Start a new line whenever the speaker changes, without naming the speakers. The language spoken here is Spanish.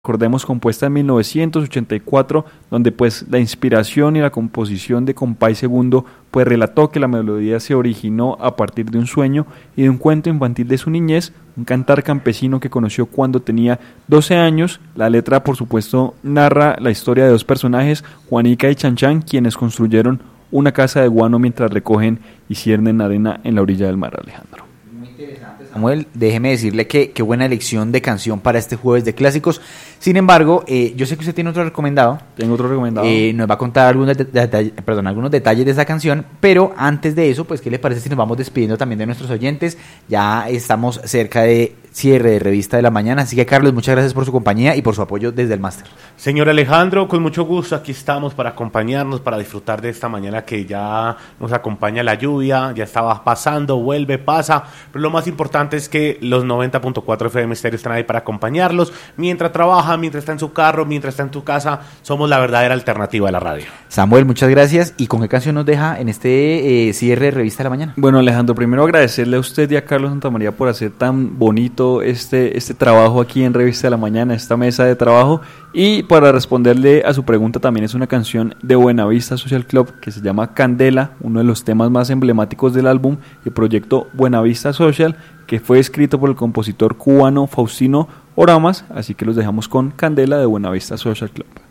recordemos, compuesta en 1984, donde pues la inspiración y la composición de Compay Segundo pues relató que la melodía se originó a partir de un sueño y de un cuento infantil de su niñez, un cantar campesino que conoció cuando tenía 12 años. La letra, por supuesto, narra la historia de dos personajes, Juanica y Chanchan, quienes construyeron una casa de guano mientras recogen y ciernen arena en la orilla del mar, Alejandro.
Samuel, déjeme decirle que qué buena elección de canción para este jueves de clásicos. Sin embargo, yo sé que usted tiene otro recomendado.
Tengo otro recomendado.
Nos va a contar algunos detalles de esa canción, pero antes de eso, pues, ¿qué le parece si nos vamos despidiendo también de nuestros oyentes? Ya estamos cerca de cierre de Revista de la Mañana, así que Carlos, muchas gracias por su compañía y por su apoyo desde el máster.
Señor Alejandro, con mucho gusto, aquí estamos para acompañarnos, para disfrutar de esta mañana que ya nos acompaña la lluvia, ya estaba pasando, vuelve, pasa, pero lo más importante es que los 90.4 FM Estéreo están ahí para acompañarlos, mientras trabaja, mientras está en su carro, mientras está en tu casa, somos la verdadera alternativa de la radio.
Samuel, muchas gracias, ¿y con qué canción nos deja en este cierre de Revista de la Mañana?
Bueno, Alejandro, primero agradecerle a usted y a Carlos Santamaría por hacer tan bonito este trabajo aquí en Revista de la Mañana, esta mesa de trabajo, y para responderle a su pregunta también es una canción de Buenavista Social Club que se llama Candela, uno de los temas más emblemáticos del álbum y proyecto Buenavista Social, que fue escrito por el compositor cubano Faustino Oramas, así que los dejamos con Candela de Buenavista Social Club.